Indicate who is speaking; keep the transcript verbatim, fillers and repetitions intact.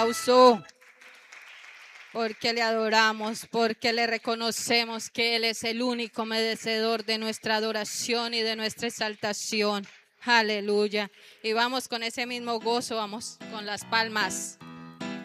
Speaker 1: aplauso, porque le adoramos, porque le reconocemos que Él es el único merecedor de nuestra adoración y de nuestra exaltación. Aleluya. Y vamos con ese mismo gozo, vamos con las palmas.